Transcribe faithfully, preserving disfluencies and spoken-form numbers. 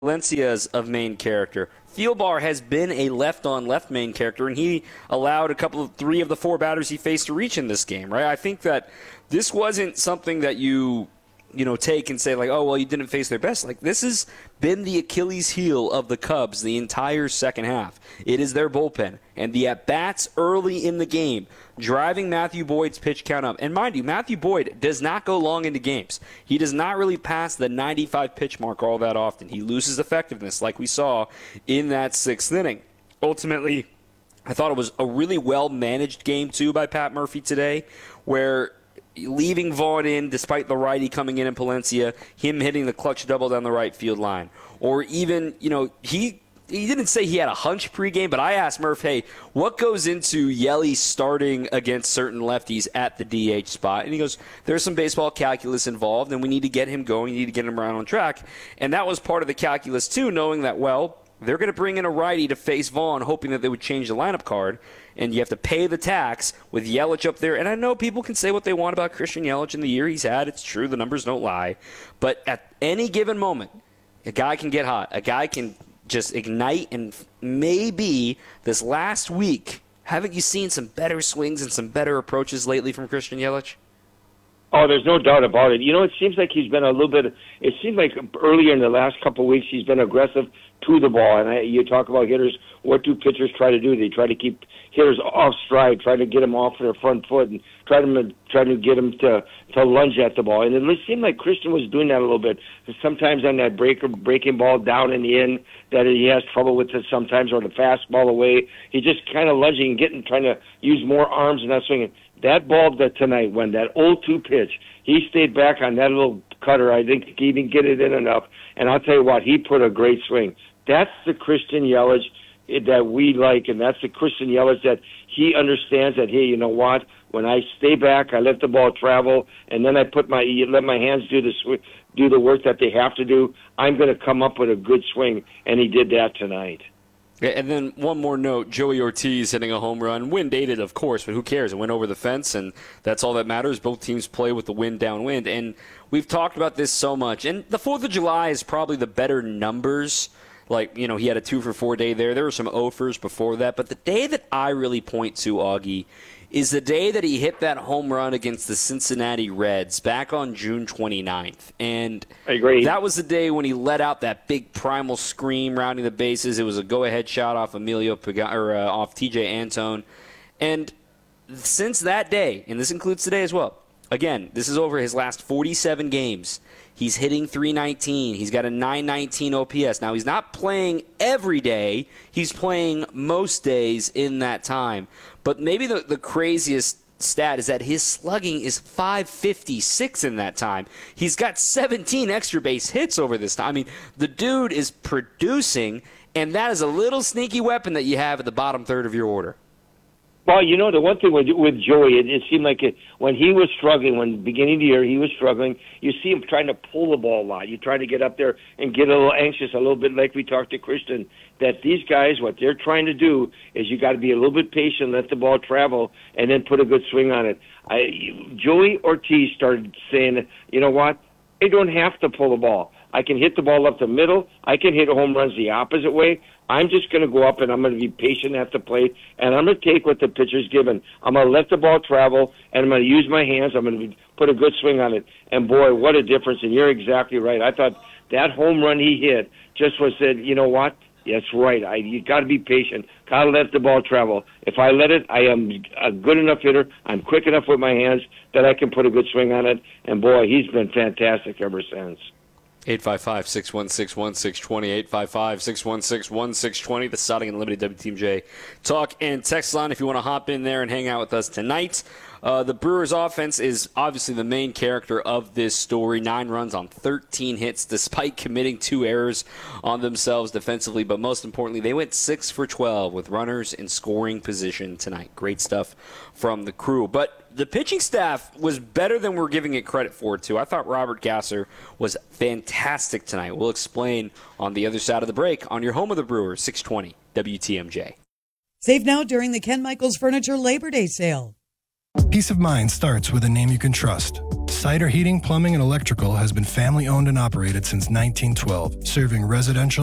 Valencia's of main character. Thielbar has been a left-on-left main character, and he allowed a couple of three of the four batters he faced to reach in this game, right? I think that this wasn't something that you, you know, take and say, like, oh, well, you didn't face their best. Like, this has been the Achilles heel of the Cubs the entire second half. It is their bullpen, and the at-bats early in the game, driving Matthew Boyd's pitch count up. And mind you, Matthew Boyd does not go long into games. He does not really pass the ninety-five pitch mark all that often. He loses effectiveness like we saw in that sixth inning. Ultimately, I thought it was a really well-managed game, too, by Pat Murphy today, where leaving Vaughn in despite the righty coming in in Palencia, him hitting the clutch double down the right field line. Or even, you know, he he didn't say he had a hunch pregame, but I asked Murph, hey, what goes into Yelly starting against certain lefties at the D H spot? And he goes, there's some baseball calculus involved, and we need to get him going. We need to get him around on track. And that was part of the calculus, too, knowing that, well, they're going to bring in a righty to face Vaughn, hoping that they would change the lineup card. And you have to pay the tax with Yelich up there. And I know people can say what they want about Christian Yelich in the year he's had. It's true. The numbers don't lie. But at any given moment, a guy can get hot. A guy can just ignite. And maybe this last week, haven't you seen some better swings and some better approaches lately from Christian Yelich? Oh, there's no doubt about it. You know, it seems like he's been a little bit, it seems like earlier in the last couple of weeks he's been aggressive to the ball. And I, you talk about hitters, what do pitchers try to do? They try to keep hitters off stride, try to get them off their front foot, and try to try to get them to, to lunge at the ball. And it seemed like Christian was doing that a little bit. Sometimes on that breaker, breaking ball down in the end that he has trouble with it sometimes, or the fastball away. He just kind of lunging and getting, trying to use more arms and not swinging. That ball that tonight, when that oh two pitch, he stayed back on that little cutter. I think he didn't get it in enough. And I'll tell you what, he put a great swing. That's the Christian Yelich that we like, and that's the Christian Yelich that he understands that, hey, you know what? When I stay back, I let the ball travel, and then I put my let my hands do the sw- do the work that they have to do. I'm going to come up with a good swing, and he did that tonight. And then one more note, Joey Ortiz hitting a home run. Wind aided, of course, but who cares? It went over the fence, and that's all that matters. Both teams play with the wind downwind. And we've talked about this so much. And the fourth of July is probably the better numbers. Like, you know, he had a two for four day there. There were some offers before that. But the day that I really point to, Augie, is the day that he hit that home run against the Cincinnati Reds back on June twenty-ninth. And I agree. That was the day when he let out that big primal scream rounding the bases. It was a go-ahead shot off Emilio Pagan- or uh, off T J Antone. And since that day, and this includes today as well, again, this is over his last forty-seven games. He's hitting three nineteen. He's got a nine nineteen O P S. Now, he's not playing every day. He's playing most days in that time. But maybe the, the craziest stat is that his slugging is five fifty-six in that time. He's got seventeen extra base hits over this time. I mean, the dude is producing, and that is a little sneaky weapon that you have at the bottom third of your order. Well, you know, the one thing with, with Joey, it, it seemed like it, when he was struggling, when beginning of the year he was struggling, you see him trying to pull the ball a lot. You try to get up there and get a little anxious, a little bit like we talked to Christian, that these guys, what they're trying to do is you got to be a little bit patient, let the ball travel, and then put a good swing on it. I, Joey Ortiz started saying, you know what, I don't have to pull the ball. I can hit the ball up the middle. I can hit home runs the opposite way. I'm just going to go up and I'm going to be patient at the plate, and I'm going to take what the pitcher's given. I'm going to let the ball travel, and I'm going to use my hands. I'm going to put a good swing on it. And, boy, what a difference. And you're exactly right. I thought that home run he hit just was said, you know what? That's right. I, you got to be patient. Got to let the ball travel. If I let it, I am a good enough hitter. I'm quick enough with my hands that I can put a good swing on it. And, boy, he's been fantastic ever since. eight five five, six one six, one six two zero, eight five five, six one six, one six two zero, the Sodding Unlimited W T M J talk and text line if you want to hop in there and hang out with us tonight. Uh, the Brewers' offense is obviously the main character of this story. Nine runs on thirteen hits, despite committing two errors on themselves defensively. But most importantly, they went six for twelve with runners in scoring position tonight. Great stuff from the crew. But the pitching staff was better than we're giving it credit for, too. I thought Robert Gasser was fantastic tonight. We'll explain on the other side of the break on your home of the Brewers, six twenty W T M J. Save now during the Ken Michaels Furniture Labor Day sale. Peace of mind starts with a name you can trust. Cider Heating, Plumbing, and Electrical has been family owned and operated since nineteen twelve, serving residential